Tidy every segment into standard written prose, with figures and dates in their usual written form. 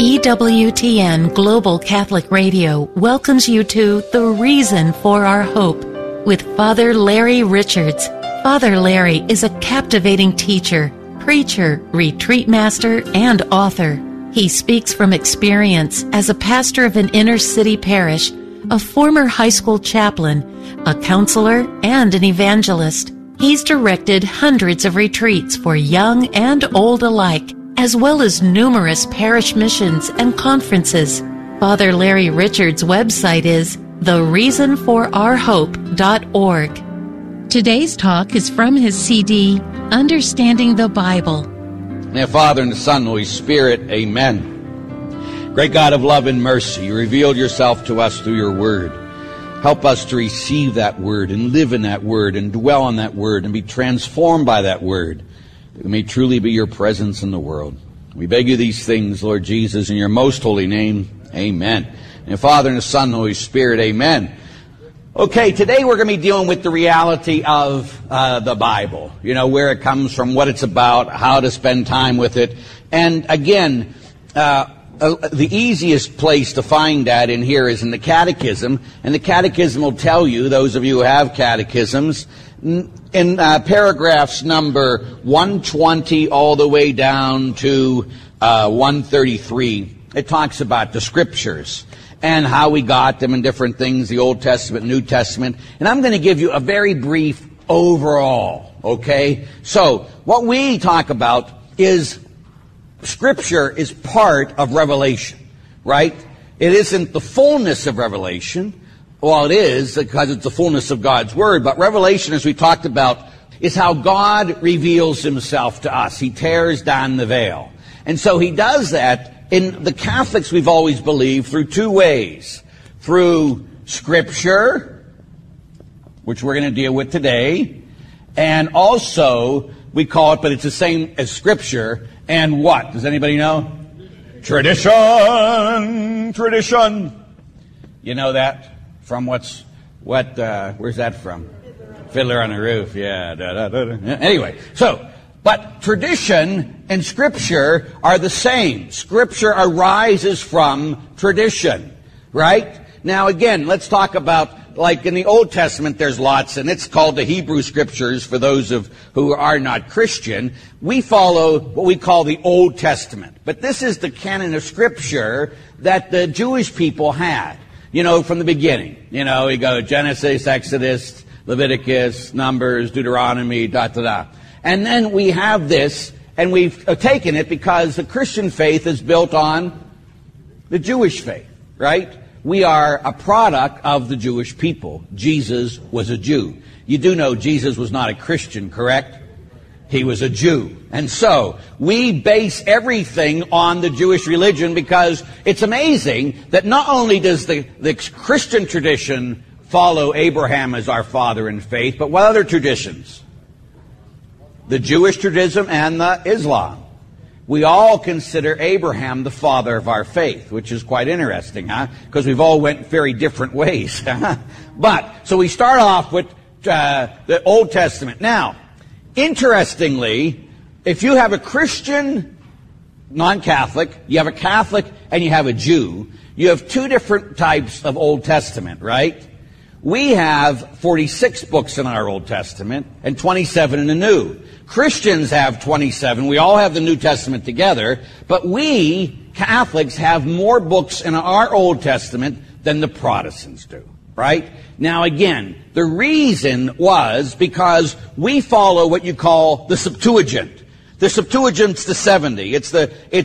EWTN Global Catholic Radio welcomes you to The Reason for Our Hope with Father Larry Richards. Father Larry is a captivating teacher, preacher, retreat master, and author. He speaks from experience as a pastor of an inner-city parish, a former high school chaplain, a counselor, and an evangelist. He's directed hundreds of retreats for young and old alike, as well as numerous parish missions and conferences. Father Larry Richards' website is thereasonforourhope.org. Today's talk is from his CD, Understanding the Bible. In the Father, and the Son, and the Holy Spirit, amen. Great God of love and mercy, you revealed yourself to us through your word. Help us to receive that word and live in that word and dwell on that word and be transformed by that word. It may truly be your presence in the world. We beg you these things, Lord Jesus, in your most holy name. Amen. And the Father, and the Son, and the Holy Spirit. Amen. Okay, today we're going to be dealing with the reality of the Bible. You know, where it comes from, what it's about, how to spend time with it. And again, the easiest place to find that in here is in the Catechism. And the Catechism will tell you, those of you who have catechisms, in paragraphs number 120 all the way down to 133, it talks about the Scriptures and how we got them and different things, the Old Testament, New Testament. And I'm going to give you a very brief overall, okay? So, what we talk about is Scripture is part of Revelation, right? It isn't the fullness of Revelation. Well, it is, because it's the fullness of God's Word. But Revelation, as we talked about, is how God reveals himself to us. He tears down the veil. And so he does that, in the Catholics we've always believed, through two ways. Through Scripture, which we're going to deal with today, and also, we call it, but it's the same as Scripture, and what? Does anybody know? Tradition! Tradition! You know that? From where's that from? Fiddler on the Roof, yeah. Anyway, so, but tradition and Scripture are the same. Scripture arises from tradition, right? Now again, let's talk about, like in the Old Testament, there's lots, and it's called the Hebrew Scriptures for those who are not Christian. We follow what we call the Old Testament. But this is the canon of Scripture that the Jewish people had. You know, from the beginning. You know, you go Genesis, Exodus, Leviticus, Numbers, Deuteronomy, And then we have this, and we've taken it because the Christian faith is built on the Jewish faith, right? We are a product of the Jewish people. Jesus was a Jew. You do know Jesus was not a Christian, correct? He was a Jew. And so, we base everything on the Jewish religion because it's amazing that not only does the Christian tradition follow Abraham as our father in faith, but what other traditions? The Jewish tradition and the Islam. We all consider Abraham the father of our faith, which is quite interesting, huh? Because we've all went very different ways. But, so we start off with the Old Testament. Now, interestingly, if you have a Christian non-Catholic, you have a Catholic, and you have a Jew, you have two different types of Old Testament, right? We have 46 books in our Old Testament and 27 in the New. Christians have 27. We all have the New Testament together, but we, Catholics, have more books in our Old Testament than the Protestants do. Right? Now again, the reason was because we follow what you call the Septuagint. The Septuagint's the 70. It's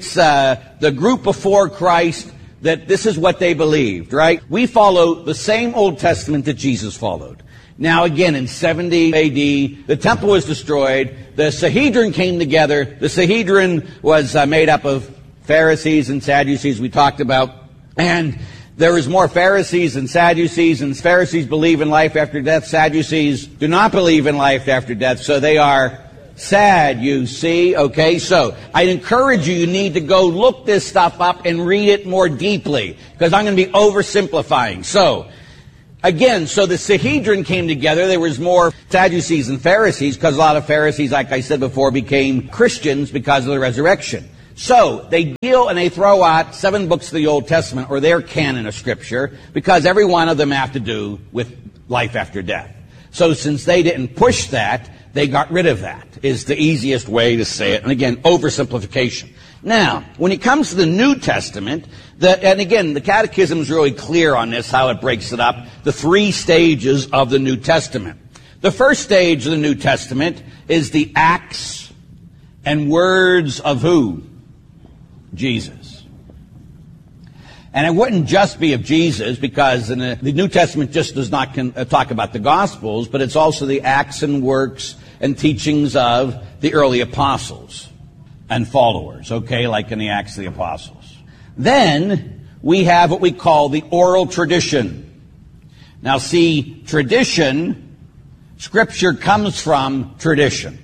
the group before Christ that this is what they believed, right? We follow the same Old Testament that Jesus followed. Now again, in 70 AD, the temple was destroyed. The Sanhedrin came together. The Sanhedrin was made up of Pharisees and Sadducees we talked about. And there is more Pharisees than Sadducees, and Pharisees believe in life after death. Sadducees do not believe in life after death, so they are sad, you see. Okay, so I encourage you, you need to go look this stuff up and read it more deeply, because I'm going to be oversimplifying. So, again, so the Sanhedrin came together. There was more Sadducees than Pharisees, because a lot of Pharisees, like I said before, became Christians because of the resurrection. So they deal and they throw out 7 books of the Old Testament, or their canon of Scripture, because every one of them have to do with life after death. So since they didn't push that, they got rid of that, is the easiest way to say it. And again, oversimplification. Now, when it comes to the New Testament, and again, the Catechism is really clear on this, how it breaks it up, the 3 stages of the New Testament. The first stage of the New Testament is the acts and words of who? Jesus. And it wouldn't just be of Jesus, because the New Testament just does not talk about the Gospels, but it's also the acts and works and teachings of the early apostles and followers, okay, like in the Acts of the Apostles. Then we have what we call the oral tradition. Now see, tradition, Scripture comes from tradition.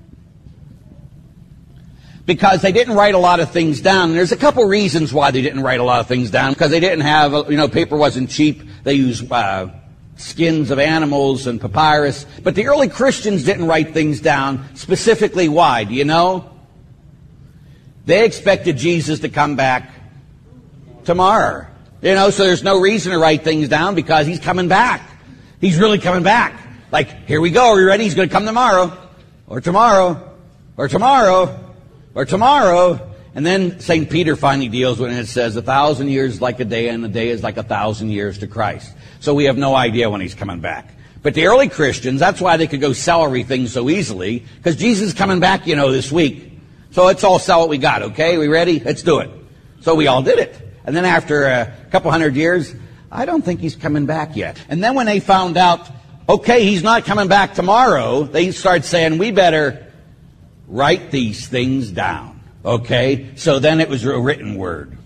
Because they didn't write a lot of things down. And there's a couple reasons why they didn't write a lot of things down. Because they didn't have, paper wasn't cheap. They used skins of animals and papyrus. But the early Christians didn't write things down. Specifically, why? Do you know? They expected Jesus to come back tomorrow. So there's no reason to write things down, because he's coming back. He's really coming back. Like, here we go. Are you ready? He's going to come tomorrow. Or tomorrow. Or tomorrow. Or tomorrow. And then St. Peter finally deals with it, and it says 1,000 years is like a day, and a day is like 1,000 years to Christ. So we have no idea when he's coming back. But the early Christians, that's why they could go sell everything so easily, because Jesus is coming back, this week. So let's all sell what we got, okay? We ready? Let's do it. So we all did it. And then after a couple hundred years, I don't think he's coming back yet. And then when they found out, okay, he's not coming back tomorrow, they start saying, we better write these things down. Okay? So then it was a written word.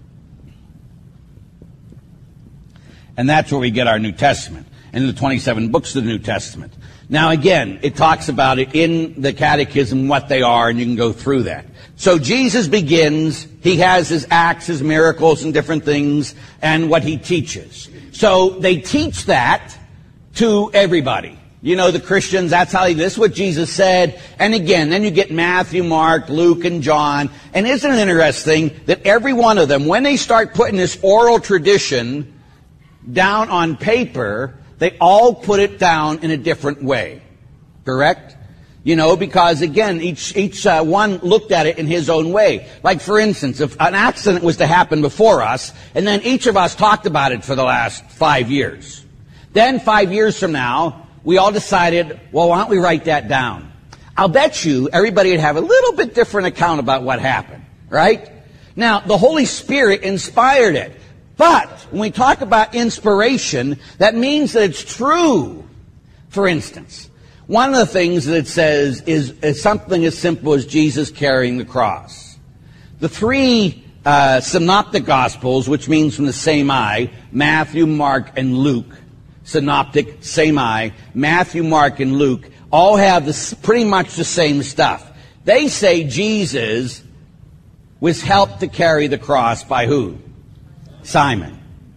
And that's where we get our New Testament, in the 27 books of the New Testament. Now again, it talks about it in the Catechism, what they are, and you can go through that. So Jesus begins, he has his acts, his miracles, and different things, and what he teaches. So they teach that to everybody. The Christians, this is what Jesus said. And again, then you get Matthew, Mark, Luke, and John. And isn't it interesting that every one of them, when they start putting this oral tradition down on paper, they all put it down in a different way. Correct? Because again, each one looked at it in his own way. Like for instance, if an accident was to happen before us, and then each of us talked about it for the last 5 years. Then 5 years from now, we all decided, well, why don't we write that down? I'll bet you everybody would have a little bit different account about what happened, right? Now, the Holy Spirit inspired it. But when we talk about inspiration, that means that it's true. For instance, one of the things that it says is something as simple as Jesus carrying the cross. The 3 synoptic Gospels, which means from the same eye, Matthew, Mark, and Luke, synoptic, same eye, Matthew, Mark, and Luke, all have pretty much the same stuff. They say Jesus was helped to carry the cross by who? Simon.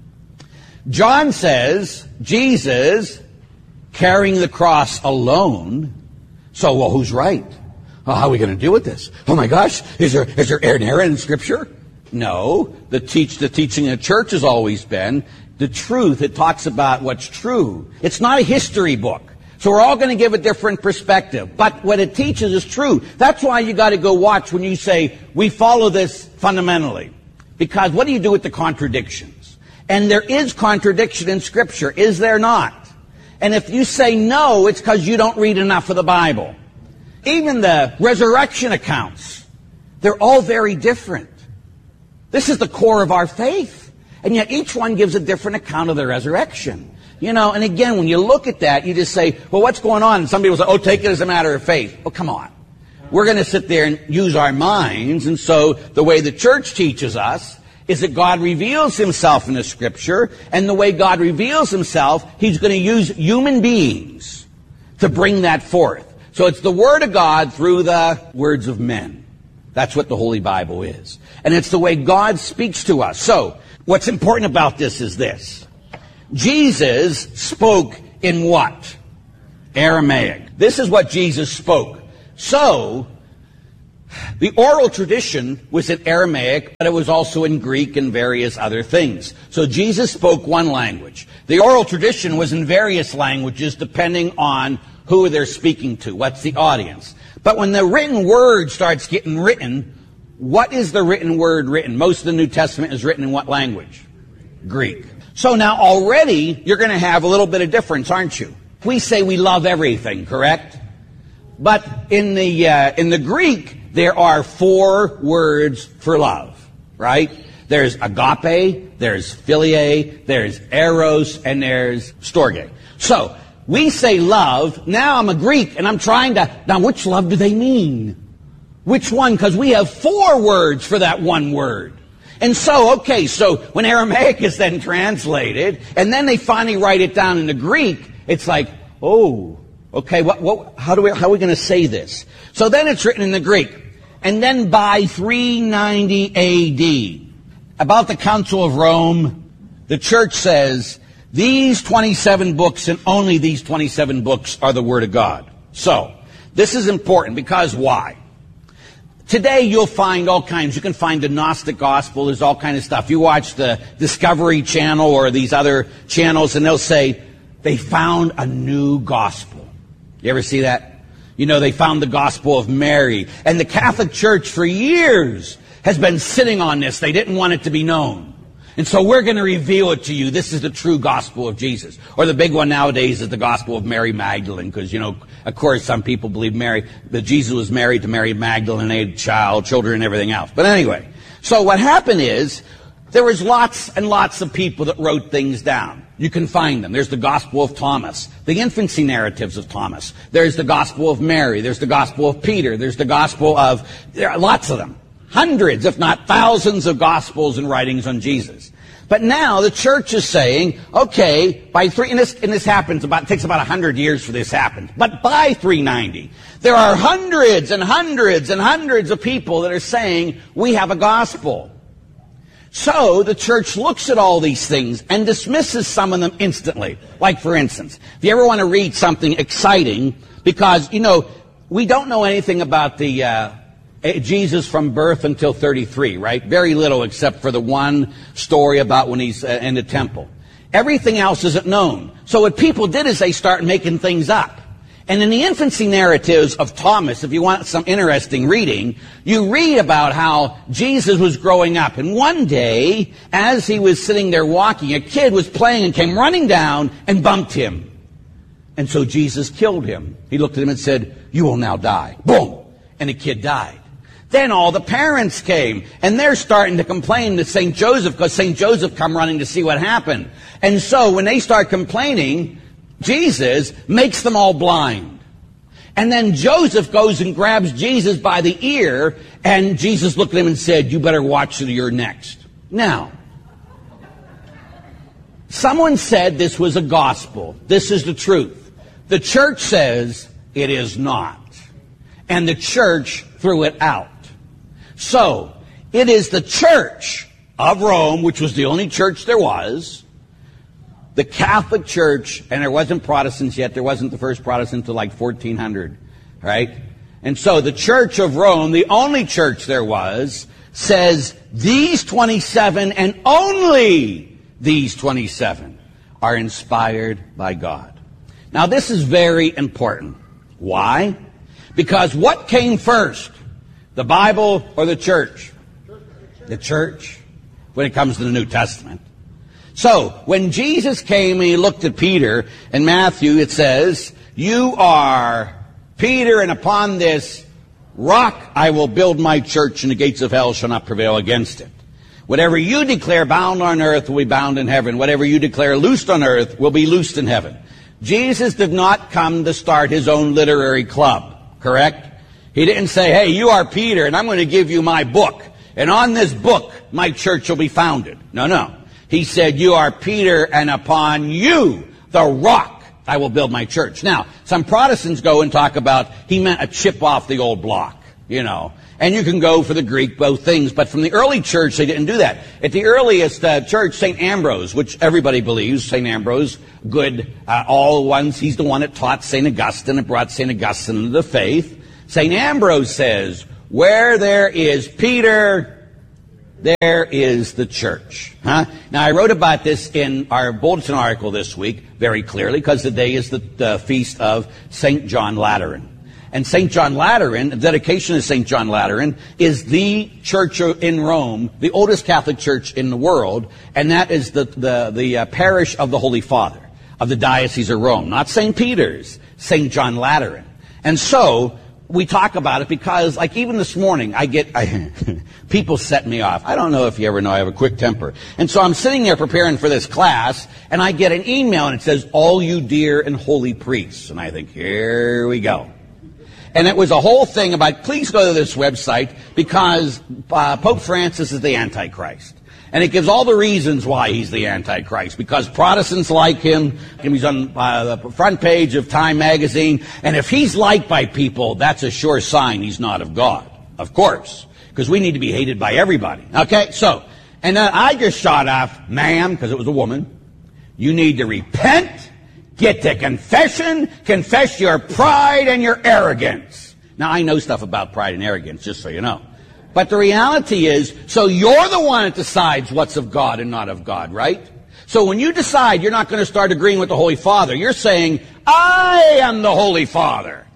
John says Jesus carrying the cross alone. So, well, who's right? Well, how are we going to deal with this? Oh my gosh, is there an error in Scripture? No. The teaching of the church has always been the truth. It talks about what's true. It's not a history book. So we're all going to give a different perspective. But what it teaches is true. That's why you got to go watch when you say, we follow this fundamentally. Because what do you do with the contradictions? And there is contradiction in Scripture, is there not? And if you say no, it's because you don't read enough of the Bible. Even the resurrection accounts, they're all very different. This is the core of our faith. And yet each one gives a different account of the resurrection. And again, when you look at that, you just say, well, what's going on? And somebody will say, oh, take it as a matter of faith. Well, come on. We're going to sit there and use our minds. And so the way the church teaches us is that God reveals himself in the Scripture. And the way God reveals himself, he's going to use human beings to bring that forth. So it's the Word of God through the words of men. That's what the Holy Bible is. And it's the way God speaks to us. So what's important about this is this. Jesus spoke in what? Aramaic. This is what Jesus spoke. So, The oral tradition was in Aramaic, but it was also in Greek and various other things. So Jesus spoke one language. The oral tradition was in various languages depending on who they're speaking to, what's the audience. But when the written word starts getting written, what is the written word written? Most of the New Testament is written in what language? Greek. So now already you're going to have a little bit of difference, aren't you? We say we love everything, correct? But in the Greek, there are 4 words for love, right? There's agape, there's philia, there's eros, and there's storge. So we say love. Now I'm a Greek, and I'm trying to, now which love do they mean? Which one? Because we have 4 words for that one word. And so, okay, so when Aramaic is then translated, and then they finally write it down in the Greek, it's like, oh, okay, how are we going to say this? So then it's written in the Greek. And then by 390 A.D., about the Council of Rome, the church says, these 27 books and only these 27 books are the Word of God. So, this is important because why? Today you'll find all kinds. You can find the Gnostic Gospel. There's all kinds of stuff. You watch the Discovery Channel or these other channels and they'll say, they found a new gospel. You ever see that? You know, they found the Gospel of Mary. And the Catholic Church for years has been sitting on this. They didn't want it to be known. And so we're going to reveal it to you. This is the true gospel of Jesus. Or the big one nowadays is the Gospel of Mary Magdalene. Because, you know, of course, some people believe that Jesus was married to Mary Magdalene and they had children and everything else. But anyway, so what happened is there was lots and lots of people that wrote things down. You can find them. There's the Gospel of Thomas, the infancy narratives of Thomas. There's the Gospel of Mary. There's the Gospel of Peter. There's the Gospel of, there are lots of them. Hundreds, if not thousands of Gospels and writings on Jesus. But now the church is saying, okay, and this happens it takes about 100 years for this to happen. But by 390, there are hundreds and hundreds and hundreds of people that are saying, we have a gospel. So the church looks at all these things and dismisses some of them instantly. Like, for instance, if you ever want to read something exciting, because, you know, we don't know anything about the Jesus from birth until 33, right? Very little except for the one story about when he's in the temple. Everything else isn't known. So what people did is they start making things up. And in the infancy narratives of Thomas, if you want some interesting reading, you read about how Jesus was growing up. And one day, as he was sitting there walking, a kid was playing and came running down and bumped him. And so Jesus killed him. He looked at him and said, you will now die. Boom! And the kid died. Then all the parents came, and they're starting to complain to St. Joseph, because St. Joseph come running to see what happened. And so when they start complaining, Jesus makes them all blind. And then Joseph goes and grabs Jesus by the ear, and Jesus looked at him and said, you better watch till you're next. Now, someone said this was a gospel. This is the truth. The church says it is not. And the church threw it out. So, it is the Church of Rome, which was the only church there was, the Catholic Church, and there wasn't Protestants yet. There wasn't the first Protestant until like 1400, right? And so the Church of Rome, the only church there was, says these 27 and only these 27 are inspired by God. Now this is very important. Why? Because what came first? The Bible or the church? The church, when it comes to the New Testament. So, when Jesus came and he looked at Peter, in Matthew it says, you are Peter, and upon this rock I will build my church, and the gates of hell shall not prevail against it. Whatever you declare bound on earth will be bound in heaven. Whatever you declare loosed on earth will be loosed in heaven. Jesus did not come to start his own literary club, correct? He didn't say, hey, you are Peter, and I'm going to give you my book. And on this book, my church will be founded. No. He said, you are Peter, and upon you, the rock, I will build my church. Now, some Protestants go and talk about, he meant a chip off the old block, you know. And you can go for the Greek, both things. But from the early church, they didn't do that. At the earliest church, St. Ambrose, which everybody believes, St. Ambrose, good, all ones, he's the one that taught St. Augustine and brought St. Augustine into the faith. St. Ambrose says, Where there is Peter, there is the church. Now, I wrote about this in our bulletin article this week very clearly because today is the feast of St. John Lateran. And St. John Lateran, the dedication of St. John Lateran, is the church in Rome, the oldest Catholic church in the world, and that is the parish of the Holy Father, of the Diocese of Rome. Not St. Peter's, St. John Lateran. And so, we talk about it because, like even this morning, people set me off. I don't know if you ever know, I have a quick temper. And so I'm sitting there preparing for this class, and I get an email, and it says, "All you dear and holy priests." And I think, here we go. And it was a whole thing about, please go to this website because Pope Francis is the Antichrist. And it gives all the reasons why he's the Antichrist. Because Protestants like him. He's on the front page of Time magazine. And if he's liked by people, that's a sure sign he's not of God. Of course. Because we need to be hated by everybody. Okay? So, and then I just shot off, ma'am, because it was a woman, you need to repent. Get to confession, confess your pride and your arrogance. Now, I know stuff about pride and arrogance, just so you know. But the reality is, so you're the one that decides what's of God and not of God, right? So when you decide you're not going to start agreeing with the Holy Father, you're saying, I am the Holy Father.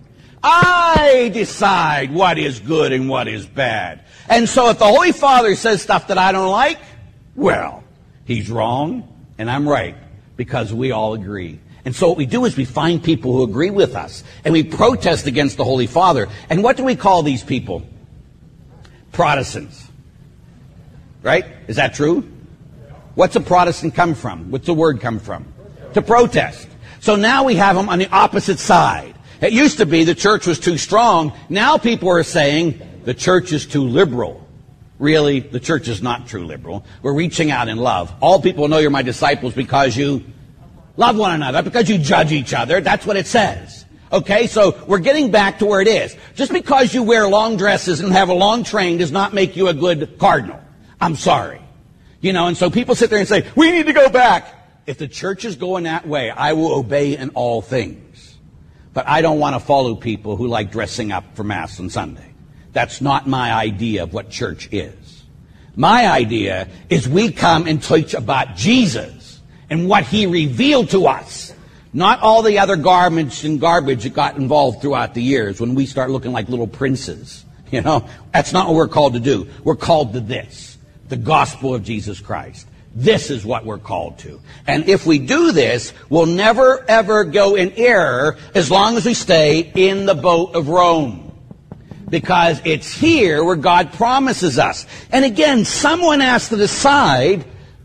I decide what is good and what is bad. And so if the Holy Father says stuff that I don't like, well, he's wrong and I'm right, because we all agree. And so what we do is we find people who agree with us, and we protest against the Holy Father. And what do we call these people? Protestants. Right? Is that true? What's a Protestant come from? What's the word come from? To protest. So now we have them on the opposite side. It used to be the church was too strong. Now people are saying the church is too liberal. Really, the church is not true liberal. We're reaching out in love. All people know you're my disciples because you love one another, because you judge each other. That's what it says. Okay, so we're getting back to where it is. Just because you wear long dresses and have a long train does not make you a good cardinal. I'm sorry. You know, and so people sit there and say, we need to go back. If the church is going that way, I will obey in all things. But I don't want to follow people who like dressing up for Mass on Sunday. That's not my idea of what church is. My idea is we come and teach about Jesus and what he revealed to us. Not all the other garments and garbage that got involved throughout the years when we start looking like little princes. You know, that's not what we're called to do. We're called to this, the gospel of Jesus Christ. This is what we're called to. And if we do this, we'll never ever go in error as long as we stay in the boat of Rome. Because it's here where God promises us. And again, someone had to decide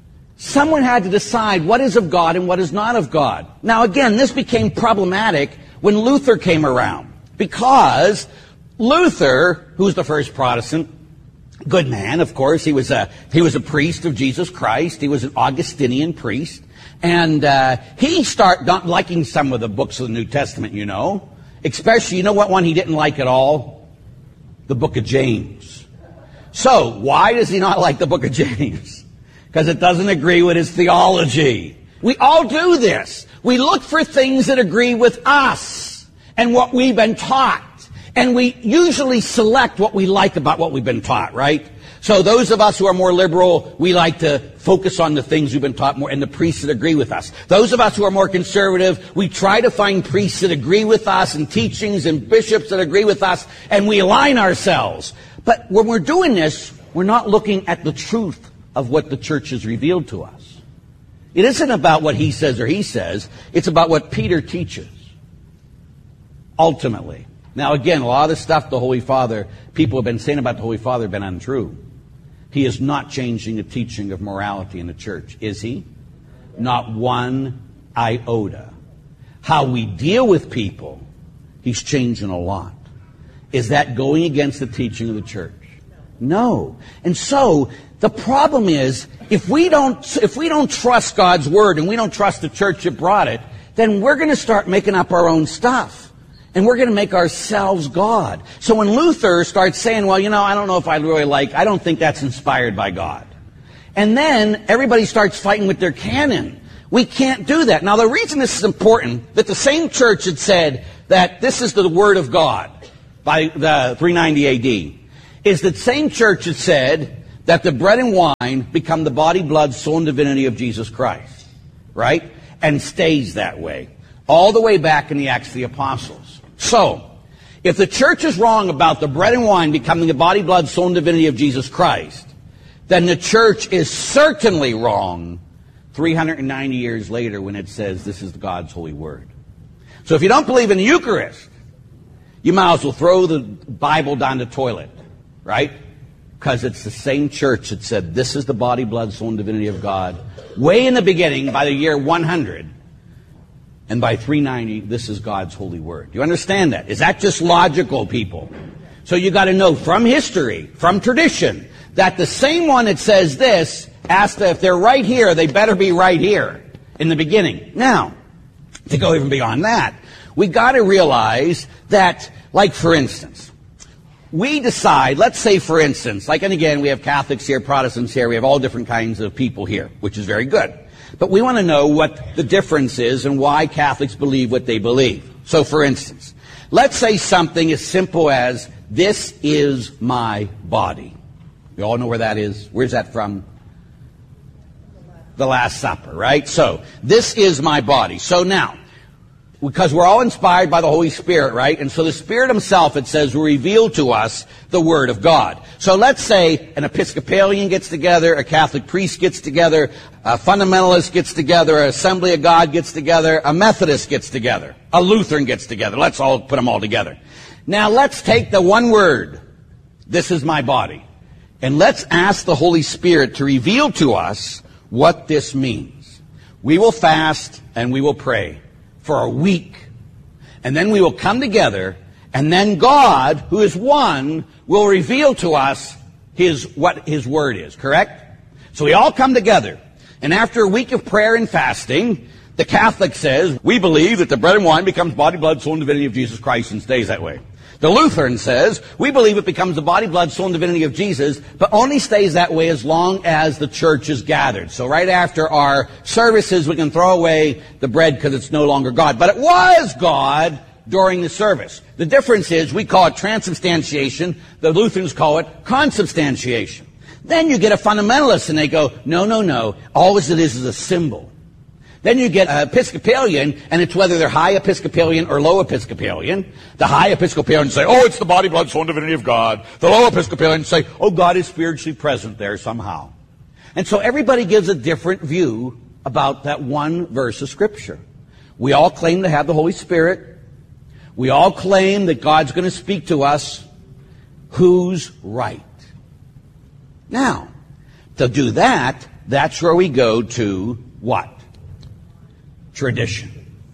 what is of God and what is not of God. Now again, this became problematic when Luther came around. Because Luther, who's the first Protestant, good man, of course, he was a priest of Jesus Christ. He was an Augustinian priest. And he started not liking some of the books of the New Testament, you know. Especially, you know what one he didn't like at all? The book of James. So, why does he not like the book of James? Because it doesn't agree with his theology. We all do this. We look for things that agree with us and what we've been taught. And we usually select what we like about what we've been taught, right? So those of us who are more liberal, we like to focus on the things we've been taught more and the priests that agree with us. Those of us who are more conservative, we try to find priests that agree with us and teachings and bishops that agree with us, and we align ourselves. But when we're doing this, we're not looking at the truth of what the church has revealed to us. It isn't about what he says or he says. It's about what Peter teaches. Ultimately. Now again, a lot of the stuff the Holy Father, people have been saying about the Holy Father have been untrue. He is not changing the teaching of morality in the church, is he? Not one iota. How we deal with people, he's changing a lot. Is that going against the teaching of the church? No. And so, the problem is, if we don't trust God's Word and we don't trust the church that brought it, then we're going to start making up our own stuff. And we're going to make ourselves God. So when Luther starts saying, well, you know, I don't know if I don't think that's inspired by God. And then everybody starts fighting with their canon. We can't do that. Now the reason this is important, that the same church had said that this is the Word of God by the 390 AD. is the same church that said that the bread and wine become the body, blood, soul, and divinity of Jesus Christ. Right? And stays that way. All the way back in the Acts of the Apostles. So, if the church is wrong about the bread and wine becoming the body, blood, soul, and divinity of Jesus Christ, then the church is certainly wrong 390 years later when it says this is God's holy word. So if you don't believe in the Eucharist, you might as well throw the Bible down the toilet, right? Because it's the same church that said this is the body, blood, soul, and divinity of God way in the beginning by the year 100. And by 390, this is God's holy word. Do you understand that? Is that just logical, people? So you got to know from history, from tradition, that the same one that says this, asked if they're right here, they better be right here in the beginning. Now, to go even beyond that, we got to realize that, like for instance, we decide, let's say for instance, like, and again, we have Catholics here, Protestants here, we have all different kinds of people here, which is very good. But we want to know what the difference is and why Catholics believe what they believe. So, for instance, let's say something as simple as, this is my body. You all know where that is? Where's that from? The Last Supper, right? So, this is my body. So now, because we're all inspired by the Holy Spirit, right? And so the Spirit himself, it says, will reveal to us the Word of God. So let's say an Episcopalian gets together, a Catholic priest gets together, a fundamentalist gets together, an Assembly of God gets together, a Methodist gets together, a Lutheran gets together. Let's all put them all together. Now let's take the one word, this is my body, and let's ask the Holy Spirit to reveal to us what this means. We will fast and we will pray for a week. And then we will come together, and then God, who is one, will reveal to us what His Word is, correct? So we all come together, and after a week of prayer and fasting, the Catholic says, we believe that the bread and wine becomes body, blood, soul, and divinity of Jesus Christ and stays that way. The Lutheran says, we believe it becomes the body, blood, soul, and divinity of Jesus, but only stays that way as long as the church is gathered. So right after our services, we can throw away the bread because it's no longer God. But it was God during the service. The difference is we call it transubstantiation. The Lutherans call it consubstantiation. Then you get a fundamentalist and they go, no. All it is a symbol. Then you get an Episcopalian, and it's whether they're high Episcopalian or low Episcopalian. The high Episcopalians say, oh, it's the body, blood, soul, and divinity of God. The low Episcopalians say, oh, God is spiritually present there somehow. And so everybody gives a different view about that one verse of Scripture. We all claim to have the Holy Spirit. We all claim that God's going to speak to us. Who's right? Now, to do that, that's where we go to what? Tradition.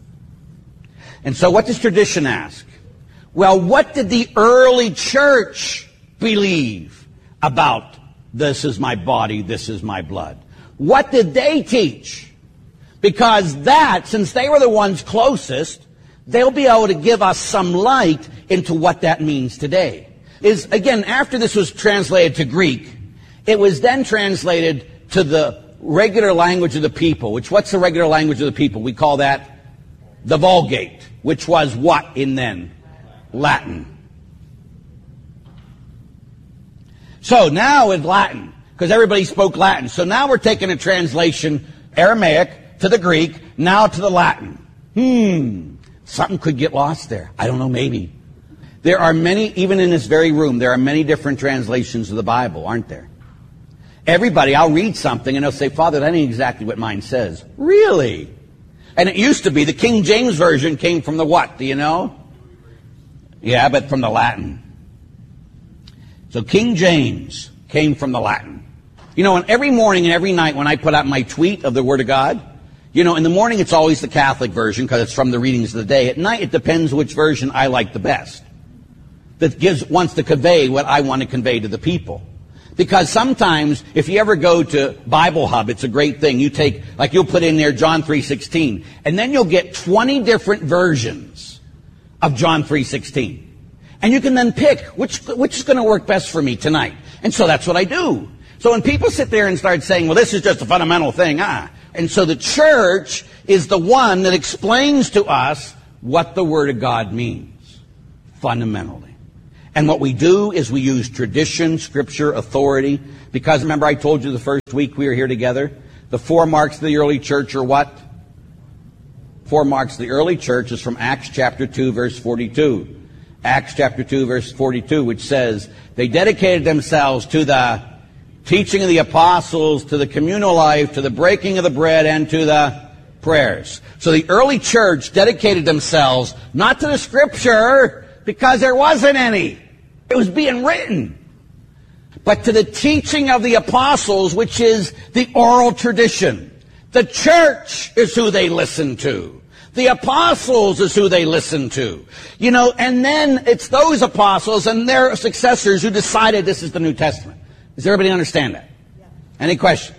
And so what does tradition ask? Well, what did the early church believe about this is my body, this is my blood? What did they teach? Because that, since they were the ones closest, they'll be able to give us some light into what that means today. Again, after this was translated to Greek, it was then translated to the regular language of the people. What's the regular language of the people? We call that the Vulgate, which was what in then? Latin. So now it's Latin, because everybody spoke Latin. So now we're taking a translation, Aramaic to the Greek, now to the Latin. Something could get lost there. I don't know, maybe. There are many, even in this very room, there are many different translations of the Bible, aren't there? Everybody, I'll read something and they'll say, Father, that ain't exactly what mine says. Really? And it used to be, the King James Version came from the what? Do you know? Yeah, but from the Latin. So King James came from the Latin. You know, and every morning and every night when I put out my tweet of the Word of God, you know, in the morning it's always the Catholic version because it's from the readings of the day. At night it depends which version I like the best. That wants to convey what I want to convey to the people. Because sometimes, if you ever go to Bible Hub, it's a great thing. You'll put in there John 3:16, and then you'll get 20 different versions of John 3:16. And you can then pick which is going to work best for me tonight. And so that's what I do. So when people sit there and start saying, well, this is just a fundamental thing, And so the church is the one that explains to us what the Word of God means, fundamentally. And what we do is we use tradition, Scripture, authority. Because remember I told you the first week we were here together? The 4 marks of the early church are what? 4 marks of the early church is from Acts chapter 2, verse 42. Acts chapter 2, verse 42, which says, they dedicated themselves to the teaching of the apostles, to the communal life, to the breaking of the bread, and to the prayers. So the early church dedicated themselves not to the Scripture, because there wasn't any. It was being written. But to the teaching of the apostles, which is the oral tradition. The church is who they listened to. The apostles is who they listened to. You know, and then it's those apostles and their successors who decided this is the New Testament. Does everybody understand that? Yeah. Any questions?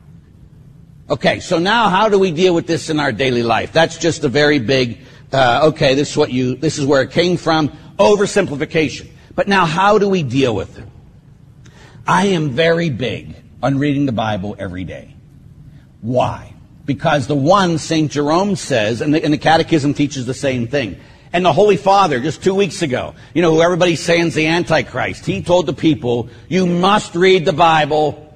Okay, so now how do we deal with this in our daily life? That's just a very big, this is where it came from, oversimplification. But now how do we deal with it? I am very big on reading the Bible every day. Why? Because the one, St. Jerome says, and the Catechism teaches the same thing. And the Holy Father, just 2 weeks ago, you know, who everybody's saying is the Antichrist, he told the people, you must read the Bible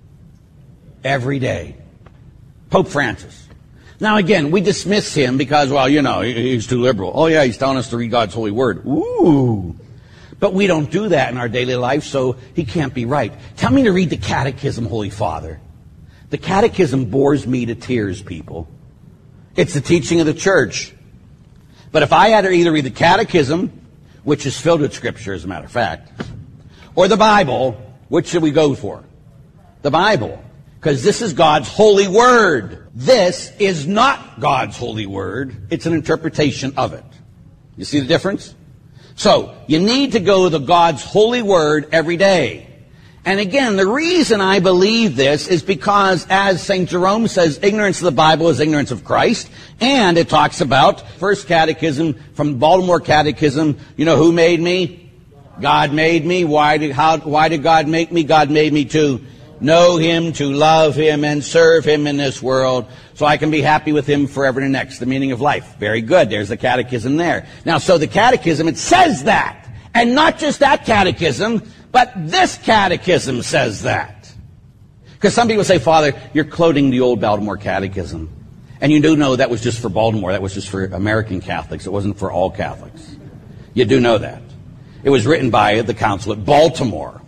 every day. Pope Francis. Now again, we dismiss him because, well, you know, he's too liberal. Oh yeah, he's telling us to read God's holy word. Ooh. But we don't do that in our daily life, so he can't be right. Tell me to read the Catechism, Holy Father. The Catechism bores me to tears, people. It's the teaching of the church. But if I had to either read the Catechism, which is filled with Scripture, as a matter of fact, or the Bible, which should we go for? The Bible. Because this is God's holy word. This is not God's holy word. It's an interpretation of it. You see the difference? So, you need to go to God's holy word every day. And again, the reason I believe this is because, as St. Jerome says, ignorance of the Bible is ignorance of Christ. And it talks about, First Catechism, from Baltimore Catechism, you know, who made me? God made me. Why did God make me? God made me to know Him, to love Him, and serve Him in this world, so I can be happy with Him forever and next. The meaning of life. Very good. There's the Catechism there. Now, so the Catechism, it says that. And not just that Catechism, but this Catechism says that. Because some people say, Father, you're quoting the old Baltimore Catechism. And you do know that was just for Baltimore. That was just for American Catholics. It wasn't for all Catholics. You do know that. It was written by the Council at Baltimore.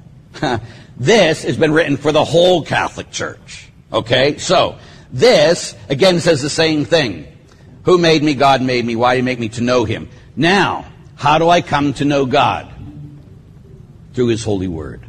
This has been written for the whole Catholic Church. Okay? So, this, again, says the same thing. Who made me? God made me. Why did He make me? To know Him. Now, how do I come to know God? Through His holy word.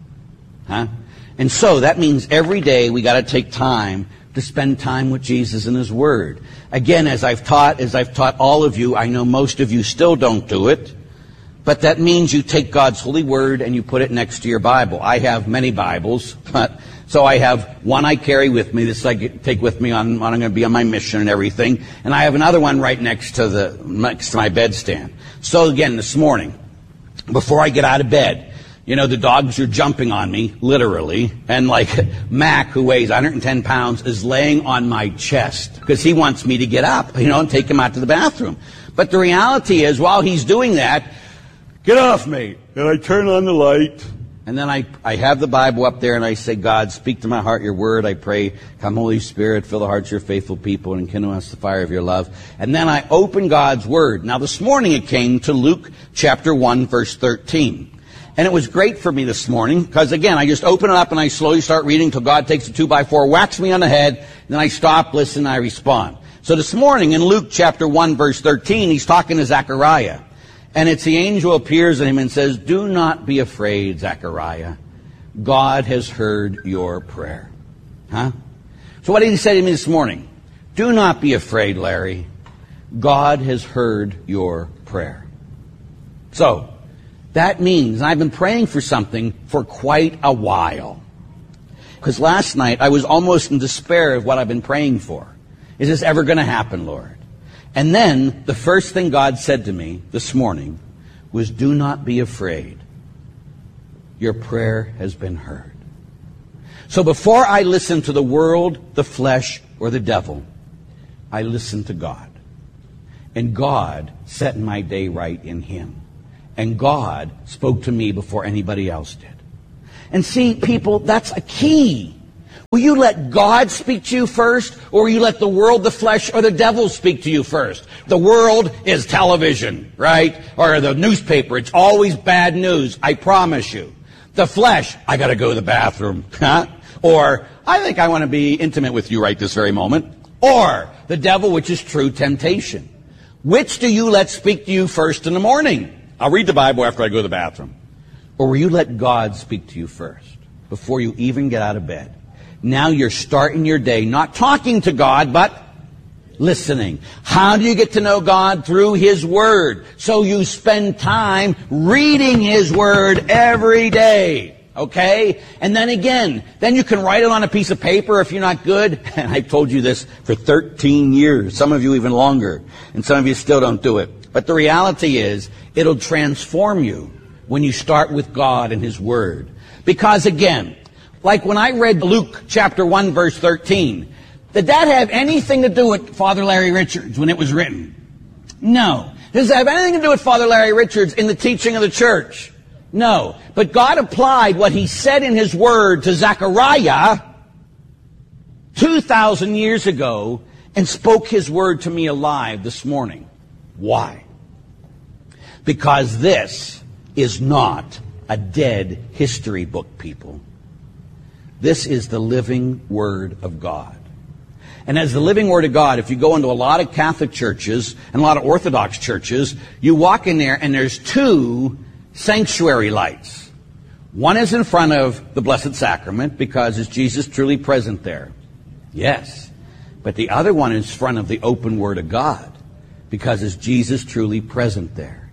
Huh? And so, that means every day we got to take time to spend time with Jesus and His word. Again, as I've taught all of you, I know most of you still don't do it. But that means you take God's holy word and you put it next to your Bible. I have many Bibles, so I have one I carry with me. This I take with me when I'm going to be on my mission and everything. And I have another one right next to my bedstand. So again, this morning, before I get out of bed, you know, the dogs are jumping on me, literally. And like Mac, who weighs 110 pounds, is laying on my chest because he wants me to get up, you know, and take him out to the bathroom. But the reality is, while he's doing that, get off me. And I turn on the light. And then I have the Bible up there and I say, God, speak to my heart your word. I pray, come Holy Spirit, fill the hearts of your faithful people and enkindle us the fire of your love. And then I open God's word. Now this morning it came to Luke chapter 1 verse 13. And it was great for me this morning because again, I just open it up and I slowly start reading until God takes a 2x4, whacks me on the head. And then I stop, listen, and I respond. So this morning in Luke chapter 1 verse 13, he's talking to Zechariah. And it's the angel appears to him and says, do not be afraid, Zechariah. God has heard your prayer. Huh? So what did he say to me this morning? Do not be afraid, Larry. God has heard your prayer. So, that means I've been praying for something for quite a while. Because last night I was almost in despair of what I've been praying for. Is this ever going to happen, Lord? And then, the first thing God said to me this morning was, do not be afraid. Your prayer has been heard. So before I listen to the world, the flesh, or the devil, I listen to God. And God set my day right in Him. And God spoke to me before anybody else did. And see, people, that's a key. Will you let God speak to you first, or will you let the world, the flesh, or the devil speak to you first? The world is television, right? Or the newspaper. It's always bad news, I promise you. The flesh, I got to go to the bathroom. Huh? Or, I think I want to be intimate with you right this very moment. Or, the devil, which is true temptation. Which do you let speak to you first in the morning? I'll read the Bible after I go to the bathroom. Or will you let God speak to you first, before you even get out of bed? Now you're starting your day not talking to God, but listening. How do you get to know God? Through His Word. So you spend time reading His Word every day. Okay? And then again, then you can write it on a piece of paper if you're not good. And I've told you this for 13 years. Some of you even longer. And some of you still don't do it. But the reality is, it'll transform you when you start with God and His Word. Because again, like when I read Luke chapter 1 verse 13, did that have anything to do with Father Larry Richards when it was written? No. Does it have anything to do with Father Larry Richards in the teaching of the church? No. But God applied what He said in His Word to Zechariah 2,000 years ago and spoke His Word to me alive this morning. Why? Because this is not a dead history book, people. This is the living Word of God. And as the living Word of God, if you go into a lot of Catholic churches and a lot of Orthodox churches, you walk in there and there's two sanctuary lights. One is in front of the Blessed Sacrament because is Jesus truly present there? Yes. But the other one is in front of the open Word of God because is Jesus truly present there?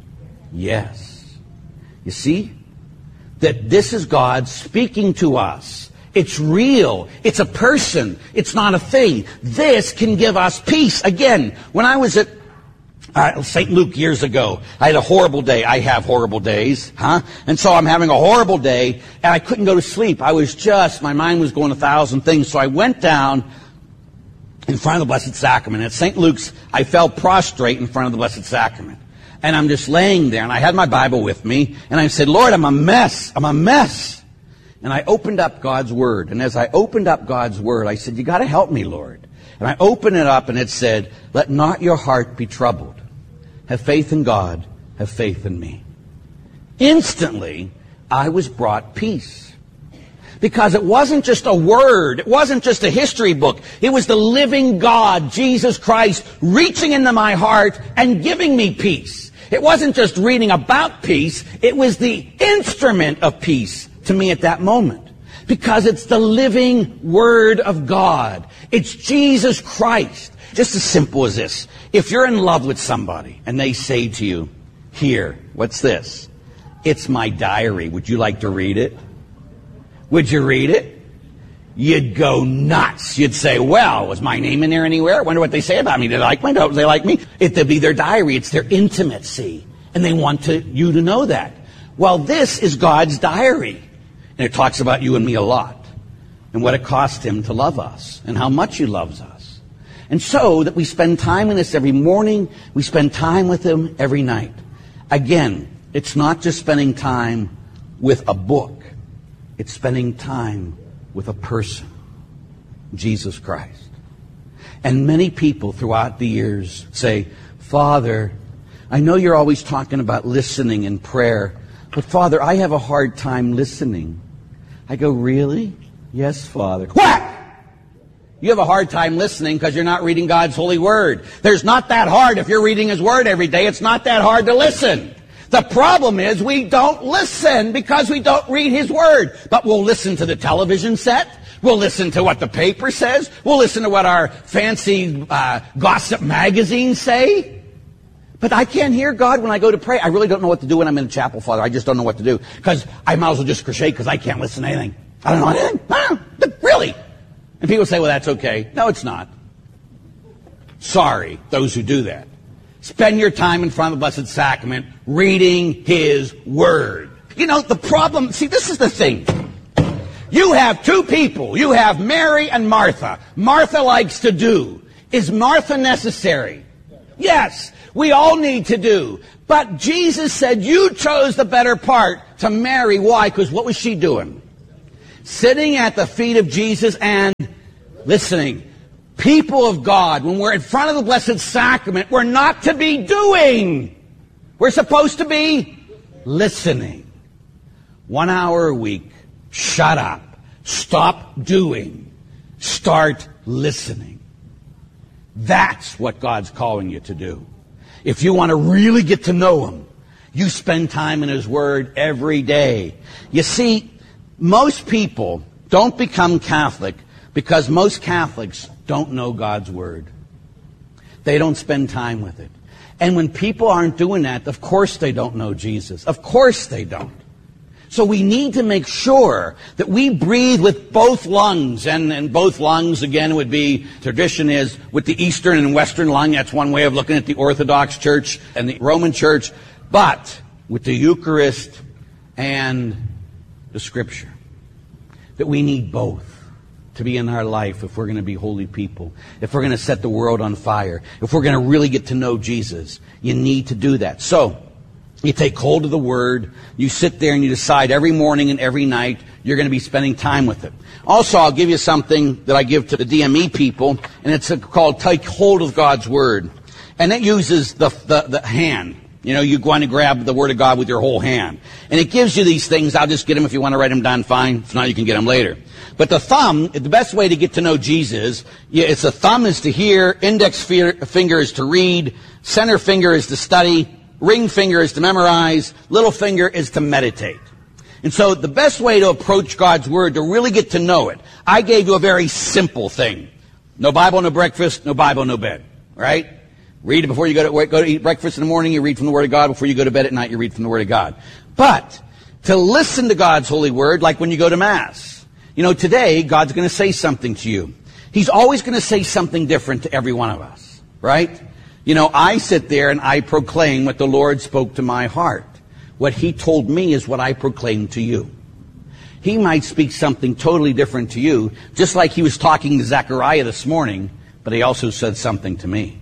Yes. You see? That this is God speaking to us. It's real. It's a person. It's not a thing. This can give us peace. Again, when I was at St. Luke years ago, I had a horrible day. I have horrible days, And so I'm having a horrible day, and I couldn't go to sleep. My mind was going 1,000 things. So I went down in front of the Blessed Sacrament. At St. Luke's, I fell prostrate in front of the Blessed Sacrament. And I'm just laying there, and I had my Bible with me, and I said, Lord, I'm a mess. I'm a mess. And I opened up God's Word. And as I opened up God's Word, I said, you got to help me, Lord. And I opened it up and it said, let not your heart be troubled. Have faith in God. Have faith in me. Instantly, I was brought peace. Because it wasn't just a word. It wasn't just a history book. It was the living God, Jesus Christ, reaching into my heart and giving me peace. It wasn't just reading about peace. It was the instrument of peace to me at that moment. Because it's the living Word of God. It's Jesus Christ. Just as simple as this. If you're in love with somebody and they say to you, here, what's this? It's my diary. Would you like to read it? Would you read it? You'd go nuts. You'd say, well, was my name in there anywhere? I wonder what they say about me. Did they like me? Don't they like me? It'd be their diary. It's their intimacy. And they want you to know that. Well, this is God's diary. And it talks about you and me a lot. And what it cost Him to love us. And how much He loves us. And so that we spend time in this every morning. We spend time with Him every night. Again, it's not just spending time with a book. It's spending time with a person. Jesus Christ. And many people throughout the years say, Father, I know you're always talking about listening in prayer. But Father, I have a hard time listening. I go, really? Yes, Father. Whack! You have a hard time listening because you're not reading God's holy Word. There's not that hard if you're reading His Word every day. It's not that hard to listen. The problem is we don't listen because we don't read His Word. But we'll listen to the television set. We'll listen to what the paper says. We'll listen to what our fancy gossip magazines say. But I can't hear God when I go to pray. I really don't know what to do when I'm in the chapel, Father. I just don't know what to do. Because I might as well just crochet because I can't listen to anything. I don't know anything. Really? And people say, well, that's okay. No, it's not. Sorry, those who do that. Spend your time in front of the Blessed Sacrament reading His Word. You know, the problem, see, this is the thing. You have two people. You have Mary and Martha. Martha likes to do. Is Martha necessary? Yes, we all need to do. But Jesus said you chose the better part to Mary. Why? Because what was she doing? Sitting at the feet of Jesus and listening. People of God, when we're in front of the Blessed Sacrament, we're not to be doing. We're supposed to be listening. 1 hour a week. Shut up. Stop doing. Start listening. That's what God's calling you to do. If you want to really get to know Him, you spend time in His Word every day. You see, most people don't become Catholic because most Catholics don't know God's Word. They don't spend time with it. And when people aren't doing that, of course they don't know Jesus. Of course they don't. So we need to make sure that we breathe with both lungs. And both lungs, again, would be, tradition is, with the Eastern and Western lung. That's one way of looking at the Orthodox Church and the Roman Church. But with the Eucharist and the Scripture. That we need both to be in our life if we're going to be holy people. If we're going to set the world on fire. If we're going to really get to know Jesus. You need to do that. So, you take hold of the Word, you sit there and you decide every morning and every night you're going to be spending time with it. Also, I'll give you something that I give to the DME people, and it's called Take Hold of God's Word. And it uses the hand. You know, you go on to grab the Word of God with your whole hand. And it gives you these things. I'll just get them if you want to write them down, fine. If not, you can get them later. But the thumb, the best way to get to know Jesus, it's the thumb is to hear, index finger is to read, center finger is to study, ring finger is to memorize, little finger is to meditate. And so the best way to approach God's Word, to really get to know it, I gave you a very simple thing. No Bible, no breakfast, no Bible, no bed. Right? Read it before you go to eat breakfast in the morning, you read from the Word of God. Before you go to bed at night, you read from the Word of God. But to listen to God's holy Word, like when you go to Mass. You know, today, God's going to say something to you. He's always going to say something different to every one of us. Right? You know, I sit there and I proclaim what the Lord spoke to my heart. What He told me is what I proclaim to you. He might speak something totally different to you, just like He was talking to Zechariah this morning, but He also said something to me.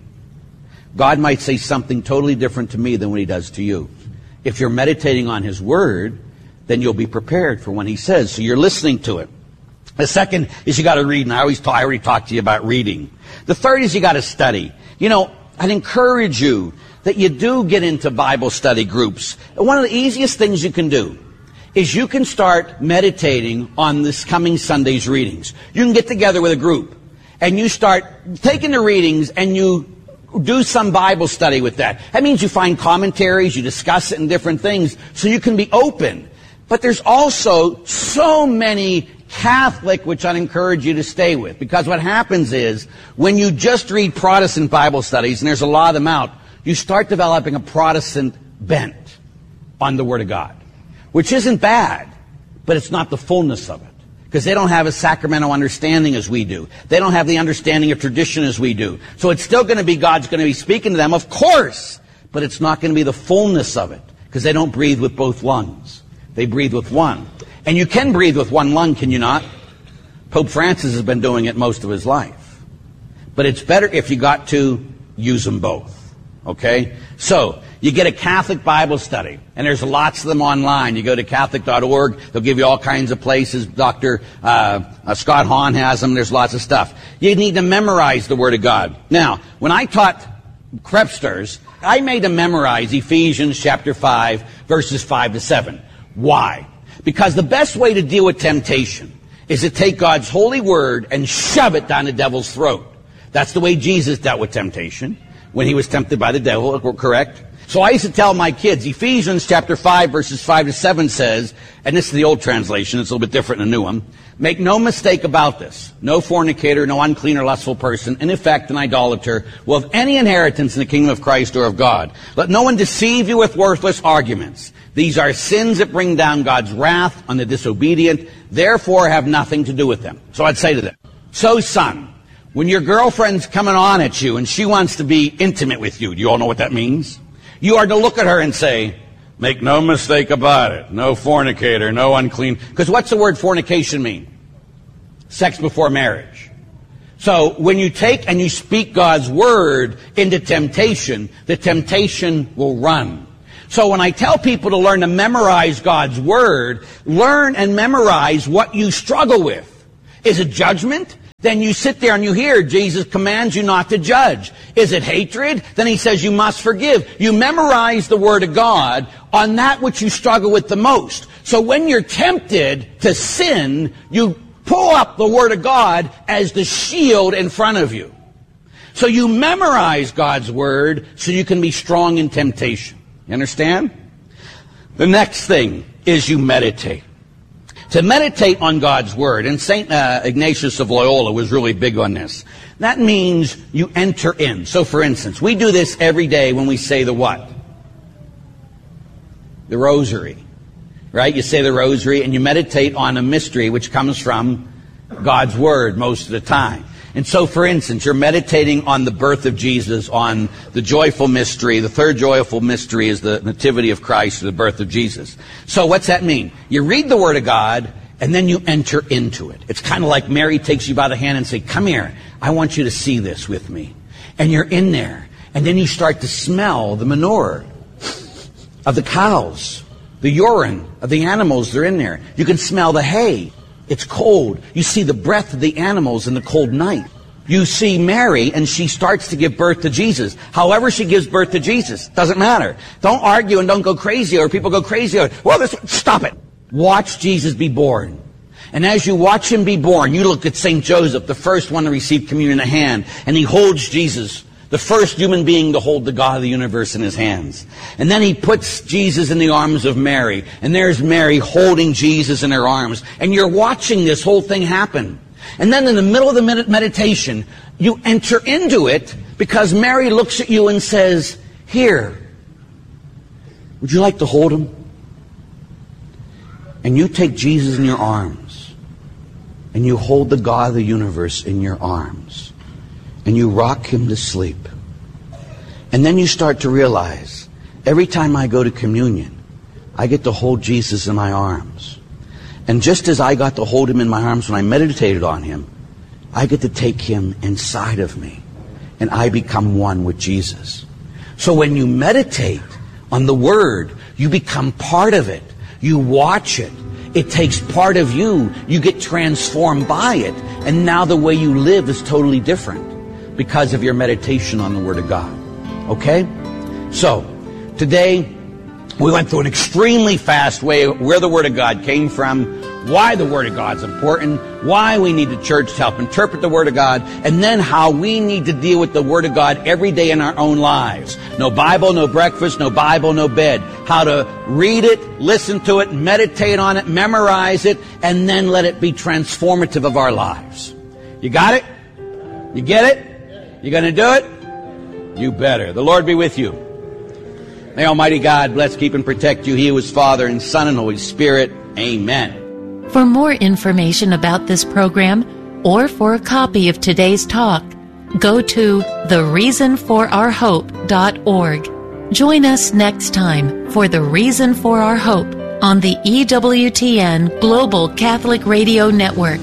God might say something totally different to me than what He does to you. If you're meditating on His Word, then you'll be prepared for when He says, so you're listening to it. The second is you got to read, and I already talked to you about reading. The third is you got to study. You know, I'd encourage you that you do get into Bible study groups. And one of the easiest things you can do is you can start meditating on this coming Sunday's readings. You can get together with a group and you start taking the readings and you do some Bible study with that. That means you find commentaries, you discuss it and different things so you can be open. But there's also so many Catholic, which I'd encourage you to stay with. Because what happens is, when you just read Protestant Bible studies, and there's a lot of them out, you start developing a Protestant bent on the Word of God. Which isn't bad, but it's not the fullness of it. Because they don't have a sacramental understanding as we do. They don't have the understanding of tradition as we do. So it's still going to be, God's going to be speaking to them, of course, but it's not going to be the fullness of it. Because they don't breathe with both lungs. They breathe with one. And you can breathe with one lung, can you not? Pope Francis has been doing it most of his life. But it's better if you got to use them both. Okay? So, you get a Catholic Bible study, and there's lots of them online. You go to Catholic.org, they'll give you all kinds of places. Dr. Scott Hahn has them, there's lots of stuff. You need to memorize the Word of God. Now, when I taught Crepsters, I made them memorize Ephesians chapter 5, verses 5 to 7. Why? Because the best way to deal with temptation is to take God's holy Word and shove it down the devil's throat. That's the way Jesus dealt with temptation when He was tempted by the devil, correct? So I used to tell my kids, Ephesians chapter 5, verses 5 to 7 says, and this is the old translation, it's a little bit different than the new one, make no mistake about this. No fornicator, no unclean or lustful person, in effect an idolater, will have any inheritance in the kingdom of Christ or of God. Let no one deceive you with worthless arguments. These are sins that bring down God's wrath on the disobedient, therefore have nothing to do with them. So I'd say to them, so son, when your girlfriend's coming on at you and she wants to be intimate with you, do you all know what that means? You are to look at her and say, make no mistake about it, no fornicator, no unclean. Because what's the word fornication mean? Sex before marriage. So when you take and you speak God's word into temptation, the temptation will run. So when I tell people to learn to memorize God's word, learn and memorize what you struggle with. Is it judgment? Then you sit there and you hear Jesus commands you not to judge. Is it hatred? Then he says you must forgive. You memorize the word of God on that which you struggle with the most. So when you're tempted to sin, you pull up the word of God as the shield in front of you. So you memorize God's word so you can be strong in temptation. You understand? The next thing is you meditate. To meditate on God's word, and St. Ignatius of Loyola was really big on this. That means you enter in. So for instance, we do this every day when we say the what? The rosary. Right? You say the rosary and you meditate on a mystery which comes from God's word most of the time. And so, for instance, you're meditating on the birth of Jesus, on the joyful mystery. The third joyful mystery is the nativity of Christ, or the birth of Jesus. So what's that mean? You read the word of God, and then you enter into it. It's kind of like Mary takes you by the hand and say, come here, I want you to see this with me. And you're in there. And then you start to smell the manure of the cows, the urine of the animals that are in there. You can smell the hay. It's cold. You see the breath of the animals in the cold night. You see Mary, and she starts to give birth to Jesus. However she gives birth to Jesus, doesn't matter. Don't argue and don't go crazy, or people go crazy. Stop it. Watch Jesus be born. And as you watch him be born, you look at St. Joseph, the first one to receive communion in a hand, and he holds Jesus, the first human being to hold the God of the universe in his hands. And then he puts Jesus in the arms of Mary. And there's Mary holding Jesus in her arms. And you're watching this whole thing happen. And then in the middle of the meditation, you enter into it because Mary looks at you and says, here, would you like to hold him? And you take Jesus in your arms. And you hold the God of the universe in your arms. And you rock him to sleep. And then you start to realize, every time I go to communion, I get to hold Jesus in my arms. And just as I got to hold him in my arms when I meditated on him, I get to take him inside of me. And I become one with Jesus. So when you meditate on the Word, you become part of it. You watch it. It takes part of you. You get transformed by it. And now the way you live is totally different because of your meditation on the Word of God. Okay? So, today, we went through an extremely fast way where the Word of God came from, why the Word of God is important, why we need the church to help interpret the Word of God, and then how we need to deal with the Word of God every day in our own lives. No Bible, no breakfast, no Bible, no bed. How to read it, listen to it, meditate on it, memorize it, and then let it be transformative of our lives. You got it? You get it? You going to do it? You better. The Lord be with you. May Almighty God bless, keep, and protect you. He who is Father and Son and Holy Spirit. Amen. For more information about this program or for a copy of today's talk, go to thereasonforourhope.org. Join us next time for The Reason for Our Hope on the EWTN Global Catholic Radio Network.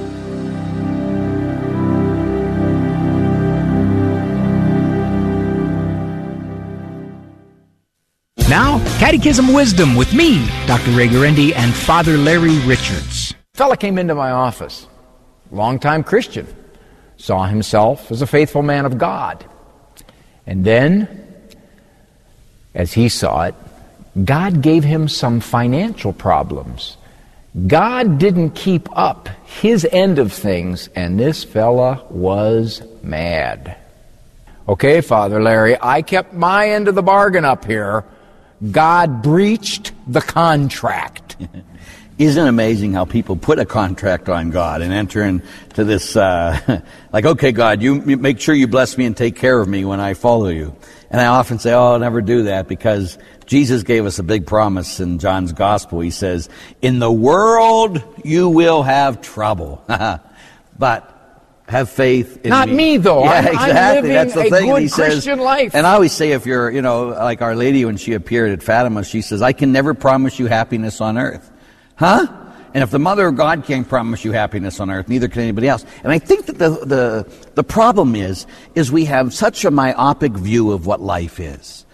Now, Catechism Wisdom with me, Dr. Ray Guarendi, and Father Larry Richards. A fella came into my office, longtime Christian, saw himself as a faithful man of God. And then, as he saw it, God gave him some financial problems. God didn't keep up his end of things, and this fella was mad. Okay, Father Larry, I kept my end of the bargain up here. God breached the contract. Isn't it amazing how people put a contract on God and enter into this, like, okay, God, you make sure you bless me and take care of me when I follow you. And I often say, oh, I'll never do that, because Jesus gave us a big promise in John's Gospel. He says, in the world you will have trouble, but have faith in Not me, though. Yeah, exactly. I'm living That's the a thing. good He Christian says, life. And I always say, if you're, like Our Lady when she appeared at Fatima, she says, I can never promise you happiness on earth. Huh? And if the Mother of God can't promise you happiness on earth, neither can anybody else. And I think that the problem is we have such a myopic view of what life is.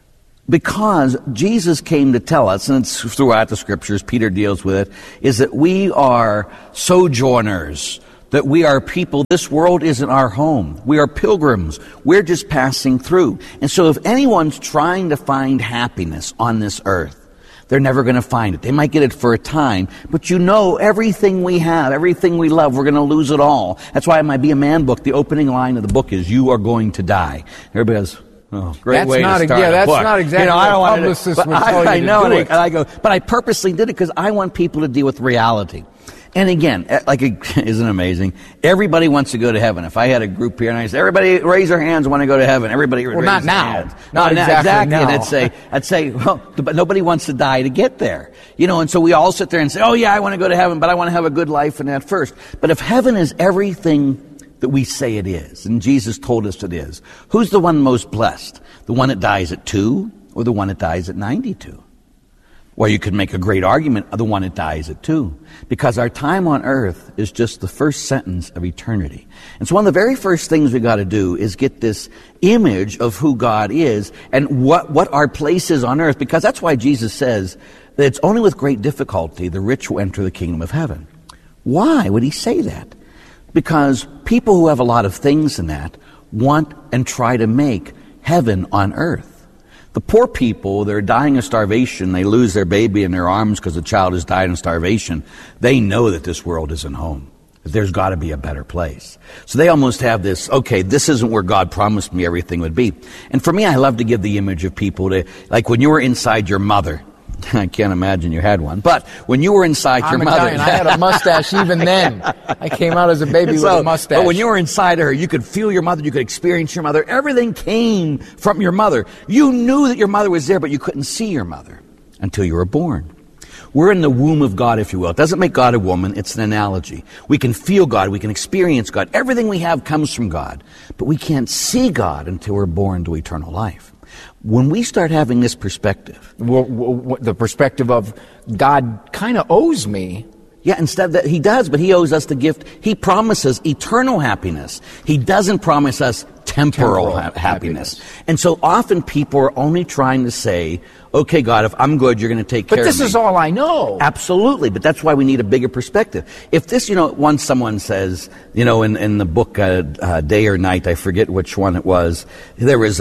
Because Jesus came to tell us, and it's throughout the Scriptures, Peter deals with it, is that we are sojourners, that we are people. This world isn't our home. We are pilgrims. We're just passing through. And so if anyone's trying to find happiness on this earth, they're never going to find it. They might get it for a time, but you know everything we have, everything we love, we're going to lose it all. That's why in my Be a Man book, the opening line of the book is, "You are going to die." Everybody goes, "Oh, great that's way not to start yeah, a that's book." not exactly I don't what want publicists to, would tell you I know, to do and I go, but I purposely did it because I want people to deal with reality. And again, like, isn't it amazing? Everybody wants to go to heaven. If I had a group here and I said, "Everybody raise their hands, want to go to heaven," everybody would raise not their now. hands. Not exactly now. And I'd say, well, but nobody wants to die to get there. You know, and so we all sit there and say, "Oh yeah, I want to go to heaven, but I want to have a good life in that first." But if heaven is everything that we say it is, and Jesus told us it is, who's the one most blessed? The one that dies at 2 or the one that dies at 92? Well, you could make a great argument of the one that dies at 2, because our time on earth is just the first sentence of eternity. And so one of the very first things we got to do is get this image of who God is and what our place is on earth, because that's why Jesus says that it's only with great difficulty the rich will enter the kingdom of heaven. Why would he say that? Because people who have a lot of things in that want and try to make heaven on earth. The poor people, they're dying of starvation, they lose their baby in their arms because the child has died of starvation. They know that this world isn't home, that there's got to be a better place. So they almost have this, okay, this isn't where God promised me everything would be. And for me, I love to give the image of people to, like when you were inside your mother. I can't imagine you had one, but when you were inside your mother, Italian. I had a mustache even then. I came out as a baby with a mustache. But when you were inside her, you could feel your mother, you could experience your mother. Everything came from your mother. You knew that your mother was there, but you couldn't see your mother until you were born. We're in the womb of God, if you will. It doesn't make God a woman, it's an analogy. We can feel God, we can experience God. Everything we have comes from God, but we can't see God until we're born to eternal life. When we start having this perspective, the perspective of God kind of owes me. Yeah, instead that he does, but he owes us the gift. He promises eternal happiness. He doesn't promise us temporal happiness. And so often people are only trying to say, okay, God, if I'm good, you're going to take care of me. But this is all I know. Absolutely, but that's why we need a bigger perspective. If this, once someone says, in the book Day or Night, I forget which one it was, there's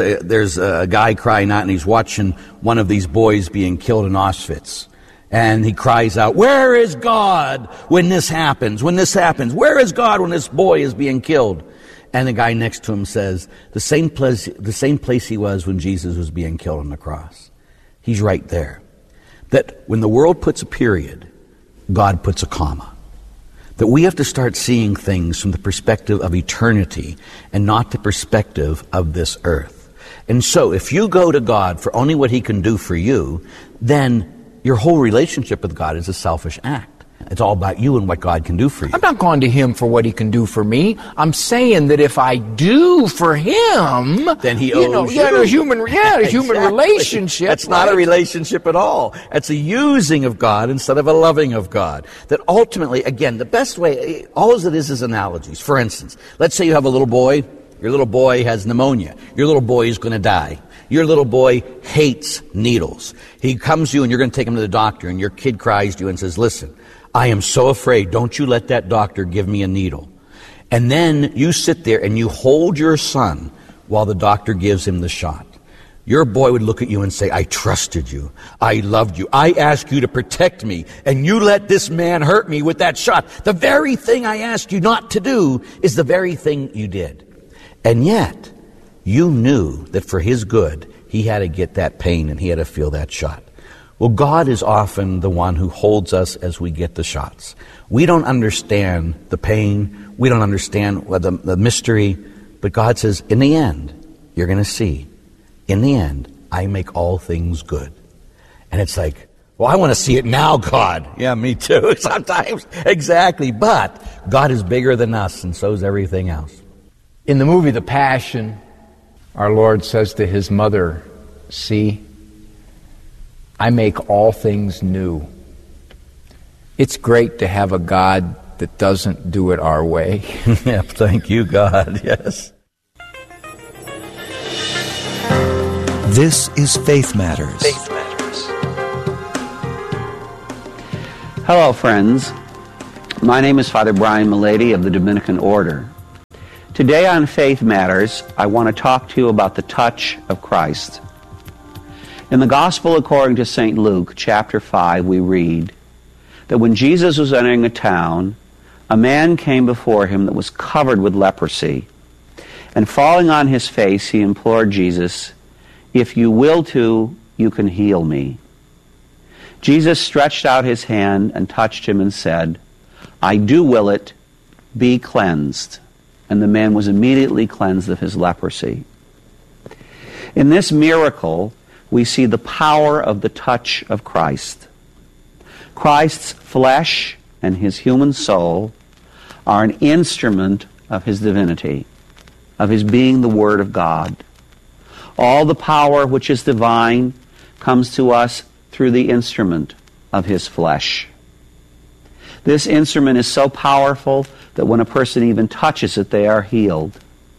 a guy crying out and he's watching one of these boys being killed in Auschwitz. And he cries out, "Where is God when this happens? When this happens? Where is God when this boy is being killed?" And the guy next to him says, the same place he was when Jesus was being killed on the cross. He's right there. That when the world puts a period, God puts a comma. That we have to start seeing things from the perspective of eternity and not the perspective of this earth. And so if you go to God for only what he can do for you, then your whole relationship with God is a selfish act. It's all about you and what God can do for you. I'm not going to him for what he can do for me. I'm saying that if I do for him, then he owes you. A human relationship. That's not a relationship at all. It's a using of God instead of a loving of God. That ultimately, again, the best way, all it is analogies. For instance, let's say you have a little boy. Your little boy has pneumonia. Your little boy is going to die. Your little boy hates needles. He comes to you and you're going to take him to the doctor, and your kid cries to you and says, "Listen, I am so afraid. Don't you let that doctor give me a needle." And then you sit there and you hold your son while the doctor gives him the shot. Your boy would look at you and say, "I trusted you. I loved you. I asked you to protect me, and you let this man hurt me with that shot. The very thing I asked you not to do is the very thing you did." And yet, you knew that for his good, he had to get that pain and he had to feel that shot. Well, God is often the one who holds us as we get the shots. We don't understand the pain. We don't understand the mystery. But God says, in the end, you're going to see, in the end, I make all things good. And it's like, well, I want to see it now, God. Yeah, me too, sometimes. Exactly. But God is bigger than us, and so is everything else. In the movie The Passion, our Lord says to his mother, "See, I make all things new." It's great to have a God that doesn't do it our way. Yeah, thank you, God, yes. This is Faith Matters. Faith Matters. Hello, friends. My name is Father Brian Milady of the Dominican Order. Today on Faith Matters, I want to talk to you about the touch of Christ. In the Gospel according to St. Luke, chapter 5, we read that when Jesus was entering a town, a man came before him that was covered with leprosy. And falling on his face, he implored Jesus, "If you will to, you can heal me." Jesus stretched out his hand and touched him and said, "I do will it, be cleansed." And the man was immediately cleansed of his leprosy. In this miracle, we see the power of the touch of Christ. Christ's flesh and his human soul are an instrument of his divinity, of his being the Word of God. All the power which is divine comes to us through the instrument of his flesh. This instrument is so powerful that when a person even touches it, they are healed.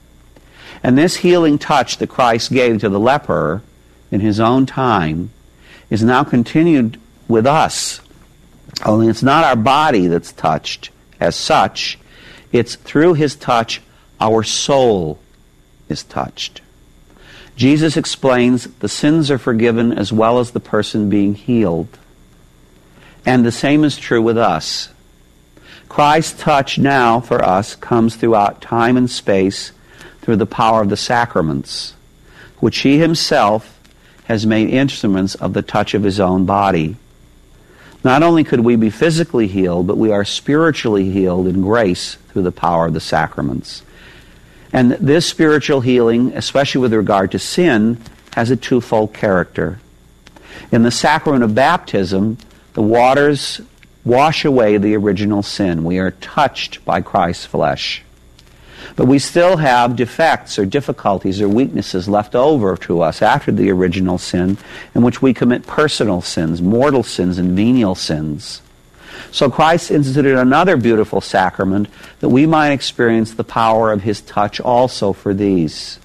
And this healing touch that Christ gave to the leper in his own time is now continued with us. Only it's not our body that's touched as such. It's through his touch our soul is touched. Jesus explains the sins are forgiven as well as the person being healed. And the same is true with us. Christ's touch now for us comes throughout time and space through the power of the sacraments, which he himself has made instruments of the touch of his own body. Not only could we be physically healed, but we are spiritually healed in grace through the power of the sacraments. And this spiritual healing, especially with regard to sin, has a twofold character. In the sacrament of baptism, the waters wash away the original sin. We are touched by Christ's flesh. But we still have defects or difficulties or weaknesses left over to us after the original sin, in which we commit personal sins, mortal sins, and venial sins. So Christ instituted another beautiful sacrament that we might experience the power of his touch also for these.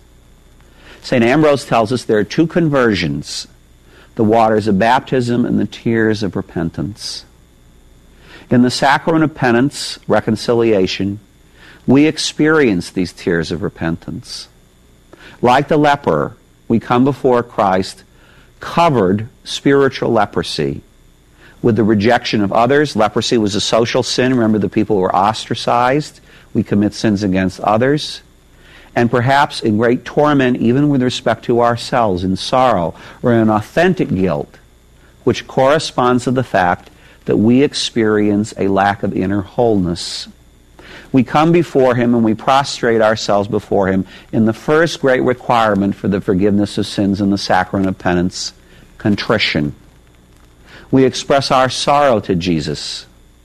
St. Ambrose tells us there are two conversions, the waters of baptism and the tears of repentance. In the sacrament of penance, reconciliation, we experience these tears of repentance. Like the leper, we come before Christ covered spiritual leprosy with the rejection of others. Leprosy was a social sin. Remember, the people were ostracized. We commit sins against others. And perhaps in great torment, even with respect to ourselves, in sorrow or in authentic guilt, which corresponds to the fact that we experience a lack of inner wholeness. We come before him and we prostrate ourselves before him in the first great requirement for the forgiveness of sins in the sacrament of penance, contrition. We express our sorrow to Jesus.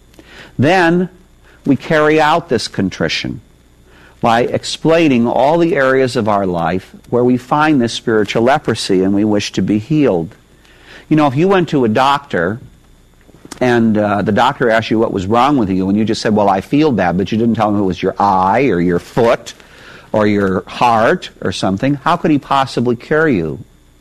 Then we carry out this contrition by explaining all the areas of our life where we find this spiritual leprosy and we wish to be healed. You know, if you went to a doctor and the doctor asked you what was wrong with you, and you just said, well, I feel bad, but you didn't tell him it was your eye or your foot or your heart or something, how could he possibly cure you?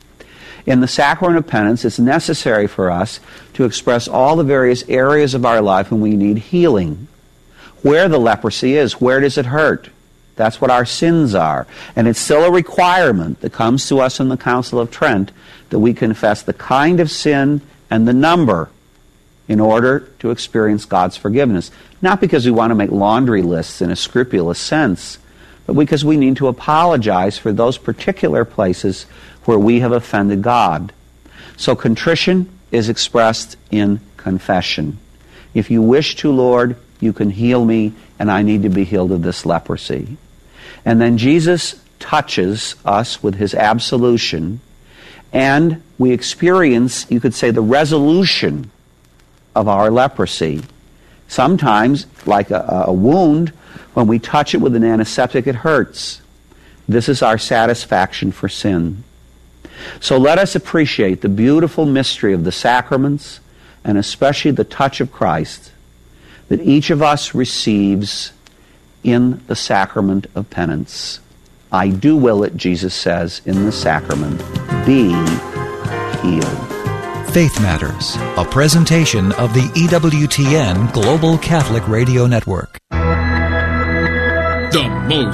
In the sacrament of penance, it's necessary for us to express all the various areas of our life when we need healing. Where the leprosy is, where does it hurt? That's what our sins are. And it's still a requirement that comes to us in the Council of Trent that we confess the kind of sin and the number in order to experience God's forgiveness. Not because we want to make laundry lists in a scrupulous sense, but because we need to apologize for those particular places where we have offended God. So contrition is expressed in confession. If you wish to, Lord, you can heal me, and I need to be healed of this leprosy. And then Jesus touches us with his absolution, and we experience, you could say, the resolution of our leprosy. Sometimes, like a wound, when we touch it with an antiseptic, it hurts. This is our satisfaction for sin. So let us appreciate the beautiful mystery of the sacraments, and especially the touch of Christ, that each of us receives in the sacrament of penance. I do will it, Jesus says, in the sacrament. Be healed. Faith Matters, a presentation of the EWTN Global Catholic Radio Network. The most